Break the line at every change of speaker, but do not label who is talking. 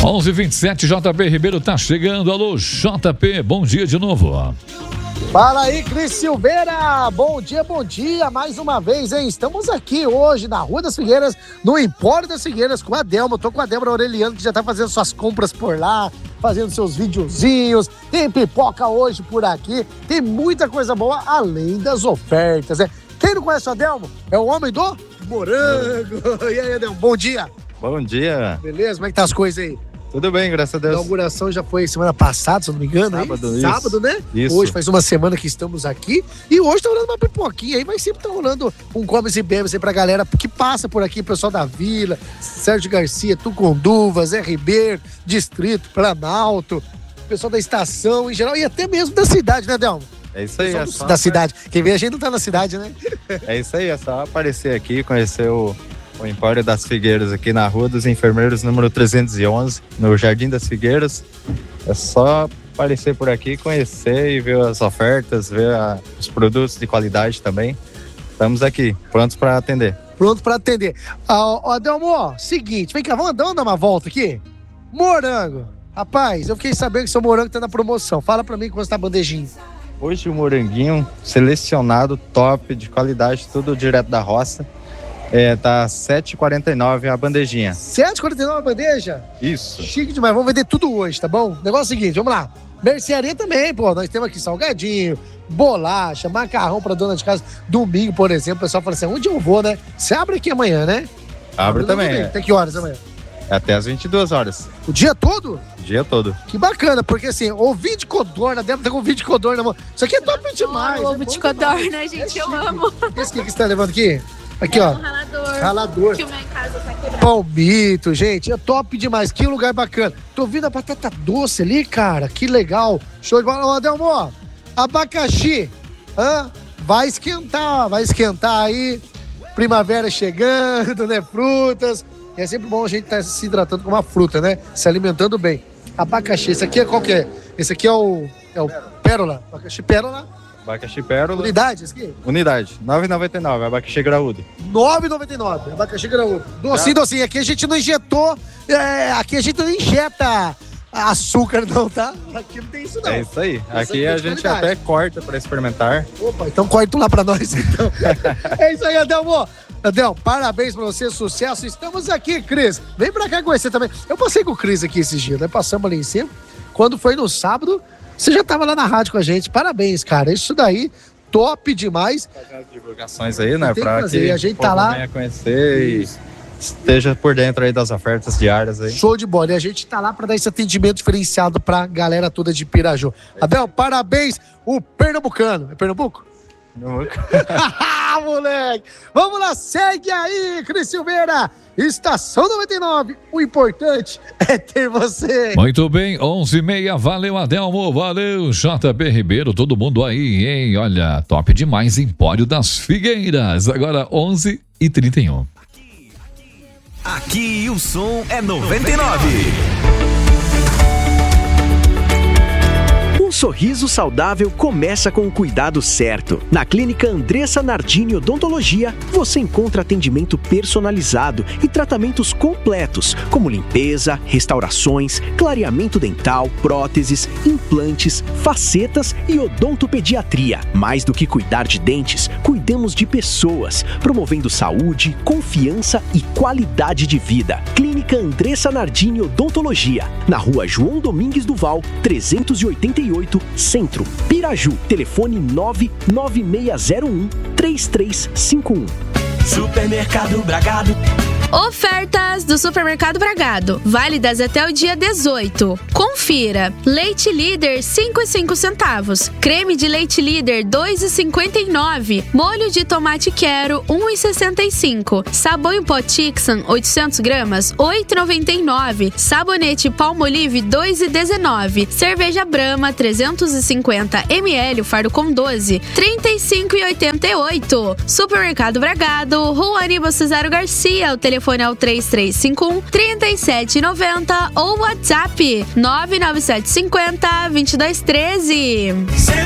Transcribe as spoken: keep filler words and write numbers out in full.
onze e vinte e sete, J P Ribeiro tá chegando. Alô, J P, bom dia de novo.
Fala aí, Cris Silveira, bom dia, bom dia, mais uma vez, hein? Estamos aqui hoje na Rua das Figueiras, no Empório das Figueiras, com a Delma. Eu tô com a Débora Aureliano, que já tá fazendo suas compras por lá, fazendo seus videozinhos. Tem pipoca hoje por aqui, tem muita coisa boa, além das ofertas, né? Quem não conhece o Adelmo? É o homem do morango. E aí, Adelmo, bom dia.
Bom dia.
Beleza? Como é que tá as coisas aí?
Tudo bem, graças a Deus.
A inauguração já foi semana passada, se eu não me engano.
Sábado,
aí?
isso.
Sábado, né?
Isso.
Hoje faz uma semana que estamos aqui. E hoje tá rolando uma pipoquinha aí, mas sempre tá rolando um comes e bebes aí pra galera que passa por aqui, pessoal da Vila, Sérgio Garcia, Tucunduva, Zé Ribeiro, Distrito, Planalto, pessoal da estação em geral e até mesmo da cidade, né, Delmo?
É isso aí. É só
da cidade. Quem vê a gente não tá na cidade, né?
É isso aí, é só aparecer aqui, conhecer o, o Empório das Figueiras aqui na Rua dos Enfermeiros, número trezentos e onze, no Jardim das Figueiras. É só aparecer por aqui, conhecer e ver as ofertas, ver a, os produtos de qualidade também. Estamos aqui, prontos para atender.
Pronto para atender. Ó, Adelmo, ó, seguinte, vem cá, vamos dar, vamos dar uma volta aqui? Morango. Rapaz, eu fiquei sabendo que seu morango tá na promoção. Fala para mim quanto tá a bandejinha.
Hoje o moranguinho selecionado, top, de qualidade, tudo direto da roça. É, tá sete reais e quarenta e nove centavos a bandejinha.
sete reais e quarenta e nove centavos a bandeja?
Isso.
Chique demais, vamos vender tudo hoje, tá bom? O negócio é o seguinte, vamos lá. Mercearia também, pô, nós temos aqui salgadinho, bolacha, macarrão pra dona de casa. Domingo, por exemplo, o pessoal fala assim, onde eu vou, né? Você abre aqui amanhã, né?
Abre, abre também. É.
Até que horas amanhã?
Até as vinte e duas horas.
O dia todo?
O dia todo.
Que bacana, porque assim, ouvir de codorna, deve ter com ouvir de codorna na mão. Isso aqui é top demais.
Ovo de codorna, gente, eu amo.
Esse que você tá levando aqui? Aqui, ó.
Um ralador.
Ralador.
Que o meu em casa tá quebrado.
Palmito, gente, é top demais. Que lugar bacana. Tô ouvindo a batata doce ali, cara. Que legal. Show de bola. Ô, Adelmo, abacaxi. Hã? Vai esquentar, vai esquentar aí. Primavera chegando, né? Frutas. É sempre bom a gente estar tá se hidratando com uma fruta, né? Se alimentando bem. Abacaxi, esse aqui é qual que é? Esse aqui é o, é o Pérola. Abacaxi Pérola.
Abacaxi Pérola.
Unidade, esse aqui?
Unidade, nove reais e noventa e nove centavos, abacaxi graúdo.
nove reais e noventa e nove centavos, abacaxi graúdo. Docinho, Já. docinho. Aqui a gente não injetou, é, aqui a gente não injeta açúcar não, tá? Aqui não tem isso não.
É isso aí. Essa aqui a gente qualidade. Até corta para experimentar.
Opa, então corta lá para nós, então. É isso aí, Adelmo. Adel, parabéns pra você, sucesso. Estamos aqui, Cris. Vem pra cá conhecer também. Eu passei com o Cris aqui esses dias, né? Passamos ali em cima. Quando foi no sábado, você já tava lá na rádio com a gente. Parabéns, cara. Isso daí, top demais.
Fazer as divulgações aí, né?
Tem
Pra
que fazer.
que
a gente tá lá.
Venha conhecer Isso. e esteja por dentro aí das ofertas diárias aí.
Show de bola. E a gente tá lá pra dar esse atendimento diferenciado pra galera toda de Piraju. É. Abel, parabéns. O pernambucano. É Pernambuco? Moleque, vamos lá, segue aí, Cris Silveira, Estação noventa e nove, o importante é ter você.
Muito bem, onze e meia, valeu Adelmo, valeu J P Ribeiro, todo mundo aí, hein, olha, top demais, Empório das Figueiras, agora onze e trinta e um.
Aqui o som é noventa e nove. Um sorriso saudável começa com o cuidado certo. Na Clínica Andressa Nardini Odontologia, você encontra atendimento personalizado e tratamentos completos, como limpeza, restaurações, clareamento dental, próteses, implantes, facetas e odontopediatria. Mais do que cuidar de dentes, cuidamos de pessoas, promovendo saúde, confiança e qualidade de vida. Clínica Andressa Nardini Odontologia, na Rua João Domingues Duval, trezentos e oitenta e oito, Centro, Piraju. Telefone nove nove seis zero um, três três cinco um. Supermercado Bragado.
Ofertas do Supermercado Bragado, válidas até o dia dezoito. Confira: leite líder cinco e cinco centavos, creme de leite líder dois e cinquenta e nove, molho de tomate quero um e sessenta e cinco, sabão em pó Tixan oitocentos gramas oito e noventa e nove, sabonete Palmolive dois e dezenove, cerveja Brahma trezentos e cinquenta mililitros, fardo com doze, trinta e cinco e oitenta e oito. Supermercado Bragado, Rua Aníbal Cesaro Garcia, o telefone Telefone é o três três cinco um, três sete nove zero ou WhatsApp nove nove sete cinco zero, dois dois um três.